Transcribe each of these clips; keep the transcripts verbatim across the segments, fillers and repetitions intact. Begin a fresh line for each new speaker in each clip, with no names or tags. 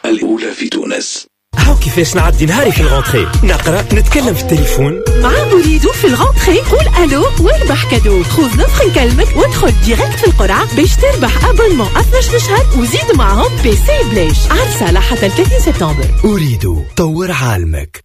الأولى في تونس.
هاو كيفاش نعدي نهاري في الغونتري، نقرأ نتكلم في التليفون
مع أريدو في الغونتري. قول ألو واربح كادو. خذ نفخ نكلمك وادخل ديريكت في القرعة باش تربح أبونمون اثناش شهر وزيد معهم بي سي بلاش. عرسة حتى ثلاثين سبتمبر.
أريدو طور عالمك.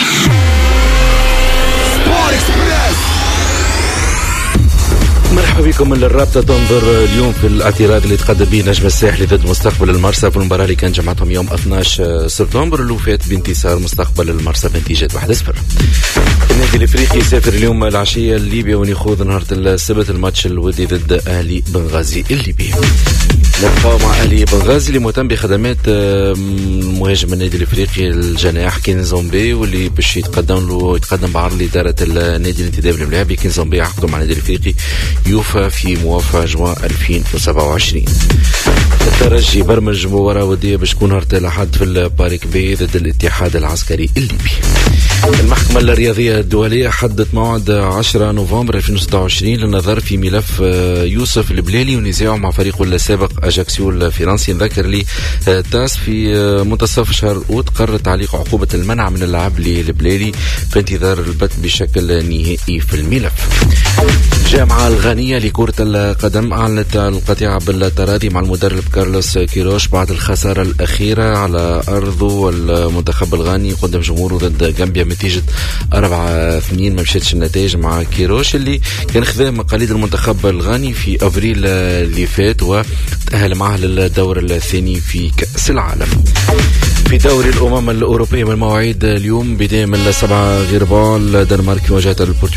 مرحبا بكم. الرابطة تنظر اليوم في الاعتراض اللي تقدم به نجم الساحلي ضد مستقبل المرسى في المباراة اللي كان جمعتهم يوم اثناش سبتمبر اللي فات بانتصار مستقبل المرسى بنتيجة واحد صفر. النادي الافريقي يسافر اليوم العشية لليبيا ونخوض نهار السبت الماتش الودي ضد اهلي بنغازي الليبي. نبقاو مع اهلي بنغازي اللي مهتم بخدمات مهاجم النادي الافريقي الجناح كينزومبي واللي باش يتقدم له يتقدم بعرض لإدارة النادي الانتداب الملاعبي. كينزومبي عقده مع النادي الافريقي يوفى في موافقة جوان ألفين وسبعة وعشرين. الترجي برمج مباراة ودية باش تكون نهار الأحد في البارك بي ضد الاتحاد العسكري الليبي. المحكمة الرياضية الدولية حددت موعد عشرة نوفمبر ألفين وستة وعشرين للنظر في ملف يوسف البلالي ونزاعه مع فريقه السابق أجاكسيو الفرنسي. نذكر لي تاس في منتصف شهر أوت قرر تعليق عقوبة المنع من اللعب للبلالي في انتظار البت بشكل نهائي في الملف. الجامعة الغانية لكرة القدم أعلنت القطيعة بالتراضي مع المدرب كارلوس كيروش بعد الخسارة الأخيرة على أرضه والمنتخب الغاني قدام جمهوره ضد غامبيا بنتيجة أربعة اثنين. ما مشيتش النتائج مع كيروش اللي كان خذا مقاليد المنتخب الغاني في أفريل اللي فات وتأهل معه للدور الثاني في كأس العالم. في دوري الأمم الأوروبية من المواعيد اليوم بداية من السبعة غربال الدنمارك مواجهة البرتغال